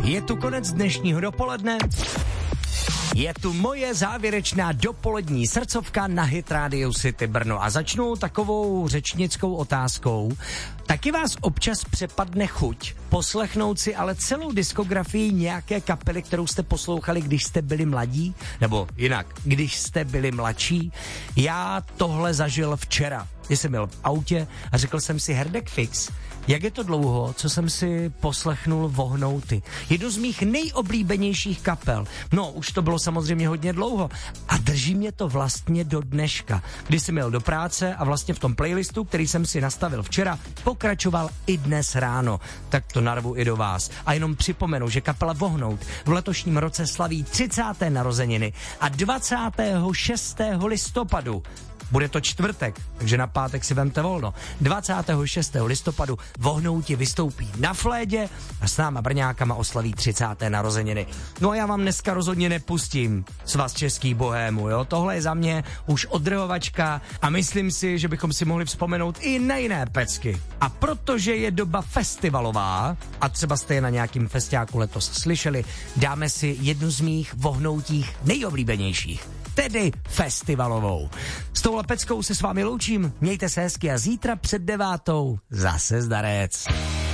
Je tu konec dnešního dopoledne. Je tu moje závěrečná dopolední srdcovka na Hit Radio City Brno a začnu takovou řečnickou otázkou. Taky vás občas přepadne chuť poslechnout si ale celou diskografii nějaké kapely, kterou jste poslouchali, když jste byli mladí? Nebo jinak, když jste byli mladší? Já tohle zažil včera. Jsem byl v autě a řekl jsem si Herdek Fix, jak je to dlouho, co jsem si poslechnul Vohnouty. Jednu z mých nejoblíbenějších kapel. No, už to bylo samozřejmě hodně dlouho a drží mě to vlastně do dneška. Když jsem jel do práce a vlastně v tom playlistu, který jsem si nastavil včera, pokračoval i dnes ráno. Tak to narvu i do vás. A jenom připomenu, že kapela Vohnout v letošním roce slaví 30. narozeniny a 26. listopadu bude to čtvrtek, takže na pátek si vemte volno. 26. listopadu Vohnouti vystoupí na Flédě a s náma Brňákama oslaví 30. narozeniny. No a já vám dneska rozhodně nepustím Svaz českých bohémů, jo? Tohle je za mě už odrhovačka a myslím si, že bychom si mohli vzpomenout i na jiné pecky. A protože je doba festivalová, a třeba jste je na nějakým festiáku letos slyšeli, dáme si jednu z mých Vohnoutích nejoblíbenějších. Tedy festivalovou. S touhle peckou se s vámi loučím, mějte se hezky a zítra před 9 zase zdarec.